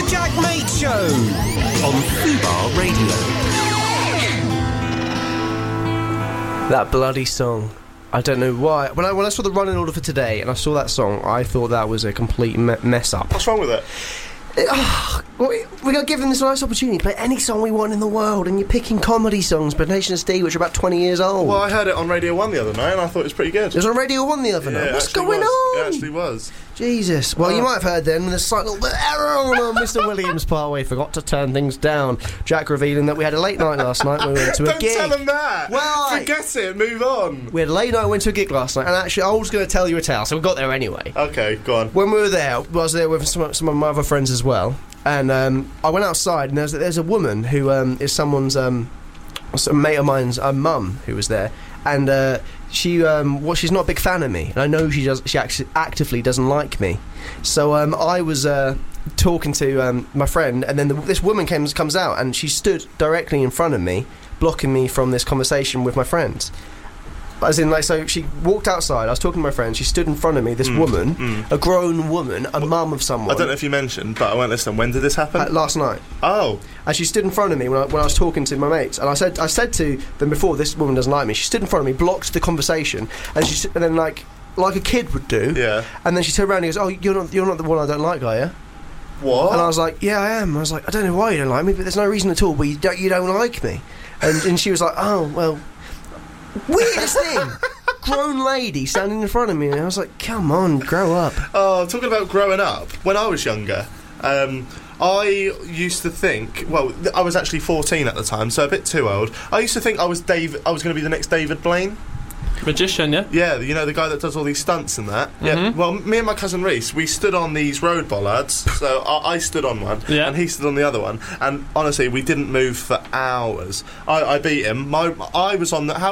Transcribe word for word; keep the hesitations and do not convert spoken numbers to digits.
Jack Mate Show on Fubar Radio. That bloody song. I don't know why. When I when I saw the running order for today and I saw that song, I thought that was a complete me- mess up. What's wrong with it? It oh, we're going to give them this nice opportunity to play any song we want in the world, and you're picking comedy songs by Nation S D, which are about twenty years old. Well, I heard it on Radio one the other night and I thought it was pretty good. It was on Radio one the other yeah, night. What's going was. on? It actually was. Jesus. Well, Oh. you might have heard then there's a slight little bit of error on Mister Williams' part where he forgot to turn things down. Jack revealing that we had a late night last night when we went to a Don't gig. tell him that! Well, I- Forget it, move on! We had a late night, went to a gig last night, and actually I was going to tell you a tale, so we got there anyway. Okay, go on. When we were there, I was there with some, some of my other friends as well, and um, I went outside, and there's, there's a woman who um, is someone's, um, a mate of mine's uh, mum who was there, and uh, she, um, well, she's not a big fan of me, and I know she does. She act- actively doesn't like me, so um, I was uh, talking to um, my friend, and then the, this woman comes comes out, and she stood directly in front of me, blocking me from this conversation with my friends. As in, like, so she walked outside, I was talking to my friend, she stood in front of me, this Mm, woman, mm. a grown woman, a mum of someone. I don't know if you mentioned, but I won't listen. When did this happen? uh, last night. Oh. And she stood in front of me when I, when I was talking to my mates, and I said I said to them before, this woman doesn't like me. She stood in front of me, blocked the conversation, and she s- and then like like a kid would do. Yeah. And then she turned around and goes, "Oh, you're not you're not the one I don't like, are you?" What? And I was like, "Yeah, I am." I was like, "I don't know why you don't like me, but there's no reason at all. But you don't you don't like me." And and she was like, "Oh, well, weirdest thing." Grown lady standing in front of me, and I was like, "Come on, grow up." Oh, talking about growing up, when I was younger, um, I used to think, well, th- I was actually fourteen at the time, so a bit too old. I used to think I was Dave, I was going to be the next David Blaine. Magician, yeah? Yeah, you know, the guy that does all these stunts and that. Yeah. Mhm. Well, me and my cousin Reese, we stood on these road bollards. So I, I stood on one, Yeah. and he stood on the other one. And honestly, we didn't move for hours. I, I beat him. My, I was on the. How